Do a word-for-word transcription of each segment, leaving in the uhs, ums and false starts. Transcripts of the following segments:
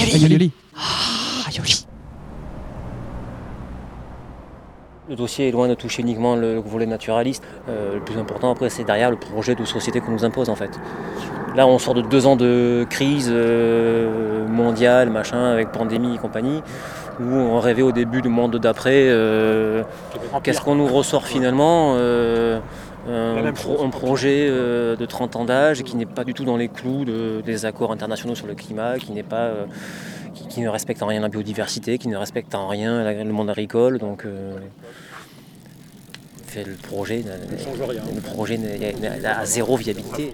Yoli. Ah, Yoli. Le dossier est loin de toucher uniquement le volet naturaliste. Euh, le plus important après, c'est derrière le projet de société qu'on nous impose en fait. Là, on sort de deux ans de crise euh, mondiale, machin, avec pandémie et compagnie, où on rêvait au début du monde d'après. Euh, qu'est-ce qu'on nous ressort finalement euh, un, pro, un projet euh, de trente ans d'âge qui n'est pas du tout dans les clous de, des accords internationaux sur le climat, qui n'est pas... Euh, Qui, qui ne respecte en rien la biodiversité, qui ne respecte en rien la, le monde agricole. Donc, euh, fait le projet, le projet a zéro viabilité.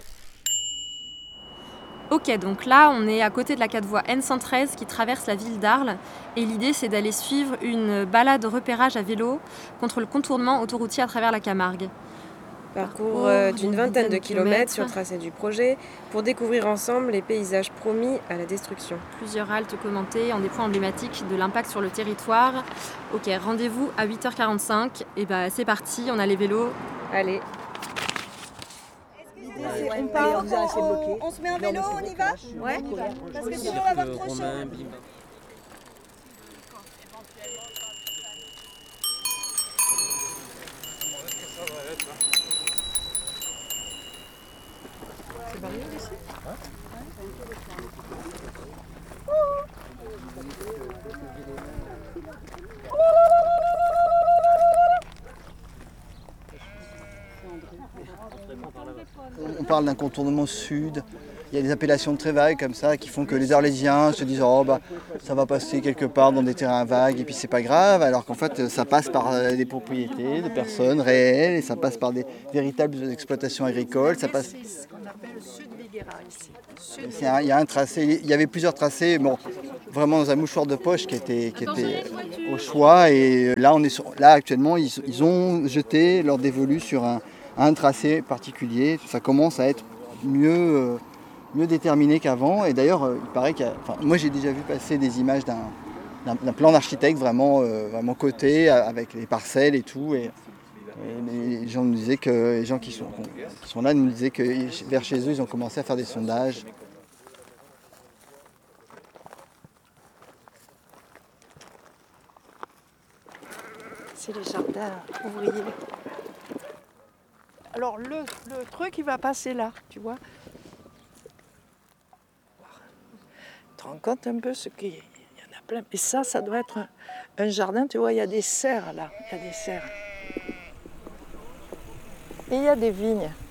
Ok, donc là, on est à côté de la quatre voies N cent treize qui traverse la ville d'Arles. Et l'idée, c'est d'aller suivre une balade repérage à vélo contre le contournement autoroutier à travers la Camargue. Parcours euh, d'une vingtaine de kilomètres sur le tracé du projet pour découvrir ensemble les paysages promis à la destruction. Plusieurs haltes commentées en des points emblématiques de l'impact sur le territoire. Ok, rendez-vous à huit heures quarante-cinq. Et bah c'est parti, on a les vélos. Allez. On, part, on, on, on se met un vélo, on y va? Ouais. Parce que sinon on va avoir trop chaud. C'est barrière ici? On parle d'un contournement sud, il y a des appellations très vagues comme ça qui font que les Arlésiens se disent oh bah ça va passer quelque part dans des terrains vagues et puis c'est pas grave, alors qu'en fait ça passe par des propriétés de personnes réelles et ça passe par des véritables exploitations agricoles. Ça passe... C'est ce qu'on appelle Sud-Véguera ici. C'est un, il y a un tracé, il y avait plusieurs tracés, bon, vraiment dans un mouchoir de poche qui était, qui était au choix et là, on est sur, là actuellement ils, ils ont jeté leur dévolu sur un, un tracé particulier. Ça commence à être mieux, euh, mieux déterminé qu'avant et d'ailleurs euh, il paraît qu'il y a, enfin, moi j'ai déjà vu passer des images d'un, d'un, d'un plan d'architecte vraiment, euh, vraiment coté avec les parcelles et tout et, et les gens nous disaient que les gens qui sont, qui sont là nous disaient que vers chez eux ils ont commencé à faire des sondages. C'est les jardins ouvriers. Alors le, le truc il va passer là, tu vois. Tu te rends compte un peu ce qu'il y en a plein. Et ça, ça doit être un, un jardin, tu vois, il y a des serres là, il y a des serres. Et il y a des vignes.